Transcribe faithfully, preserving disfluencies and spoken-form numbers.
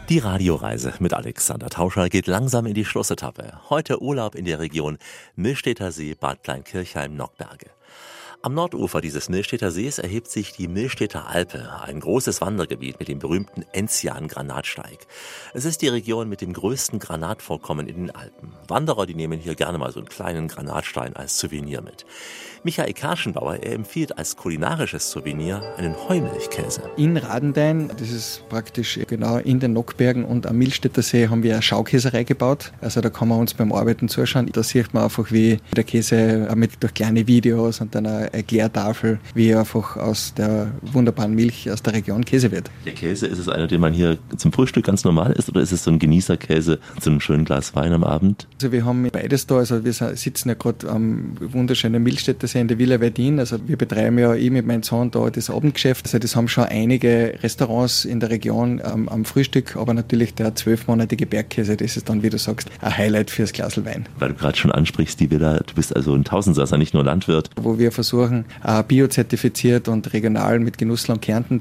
Die Radioreise mit Alexander Tauscher geht langsam in die Schlussetappe. Heute Urlaub in der Region Millstätter See, Bad Kleinkirchheim, Nockberge. Am Nordufer dieses Millstätter Sees erhebt sich die Millstätter Alpe, ein großes Wandergebiet mit dem berühmten Enzian-Granatsteig. Es ist die Region mit dem größten Granatvorkommen in den Alpen. Wanderer, die nehmen hier gerne mal so einen kleinen Granatstein als Souvenir mit. Michael Karschenbauer, er empfiehlt als kulinarisches Souvenir einen Heumilchkäse. In Radenthein, das ist praktisch genau in den Nockbergen und am Millstätter See, haben wir eine Schaukäserei gebaut. Also da kann man uns beim Arbeiten zuschauen. Da sieht man einfach, wie der Käse mit durch kleine Videos und dann eine Erklärtafel, wie einfach aus der wunderbaren Milch aus der Region Käse wird. Der Käse, ist es einer, den man hier zum Frühstück ganz normal isst, oder ist es so ein Genießerkäse zu einem schönen Glas Wein am Abend? Also wir haben beides da. Also wir sitzen ja gerade am wunderschönen Millstätter See in der Villa Verdin. Also wir betreiben ja ich mit meinem Sohn da das Abendgeschäft. Also das haben schon einige Restaurants in der Region ähm, am Frühstück, aber natürlich der zwölfmonatige Bergkäse, das ist dann, wie du sagst, ein Highlight fürs Glas Wein. Weil du gerade schon ansprichst, die Villa, du bist also ein Tausendsasser, nicht nur Landwirt. Wo wir versuchen, äh, biozertifiziert und regional mit Genussland Kärnten